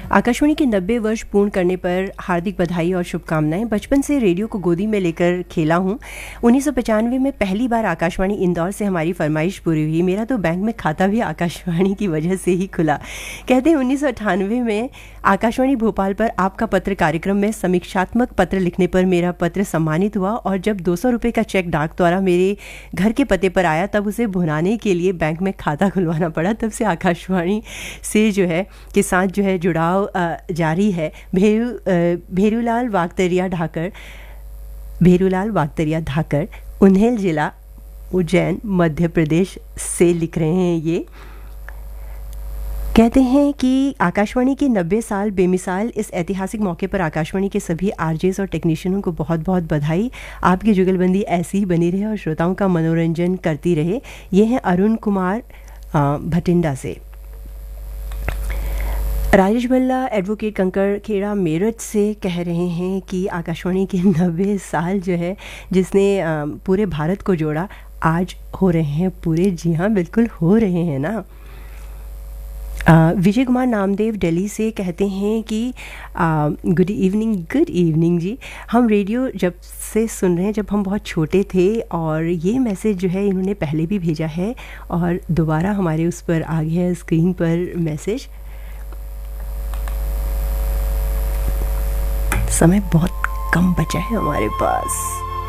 आकाशवाणी के 90 वर्ष पूर्ण करने पर हार्दिक बधाई और शुभकामनाएं। बचपन से रेडियो को गोदी में लेकर खेला हूँ। 1995 में पहली बार आकाशवाणी इंदौर से हमारी फरमाइश पूरी हुई। मेरा तो बैंक में खाता भी आकाशवाणी की वजह से ही खुला। कहते हैं 1998 में आकाशवाणी भोपाल पर आपका पत्र कार्यक्रम में समीक्षात्मक पत्र लिखने पर मेरा पत्र सम्मानित हुआ और जब 200 रुपये का चेक डाक द्वारा मेरे घर के पते पर आया तब उसे भुनाने के लिए बैंक में खाता खुलवाना पड़ा। तब से आकाशवाणी से जो है के साथ जो है जुड़ाव जारी है। भेरूलाल वागतरिया ढाकर उन्हेल जिला उज्जैन मध्य प्रदेश से लिख रहे हैं। ये कहते हैं कि आकाशवाणी के 90 साल बेमिसाल इस ऐतिहासिक मौके पर आकाशवाणी के सभी आरजेस और टेक्नीशियनों को बहुत बहुत बधाई। आपकी जुगलबंदी ऐसी ही बनी रहे और श्रोताओं का मनोरंजन करती रहे। ये हैं अरुण कुमार भटिंडा से। राजेश भल्ला एडवोकेट कंकर खेड़ा मेरठ से कह रहे हैं कि आकाशवाणी के 90 साल जो है जिसने पूरे भारत को जोड़ा आज हो रहे हैं पूरे। जी हाँ, बिल्कुल हो रहे हैं ना। विजय कुमार नामदेव दिल्ली से कहते हैं कि गुड इवनिंग जी। हम रेडियो जब से सुन रहे हैं जब हम बहुत छोटे थे और ये मैसेज जो है इन्होंने पहले भी भेजा है और दोबारा हमारे उस पर आ गया है स्क्रीन पर मैसेज। समय बहुत कम बचा है हमारे पास।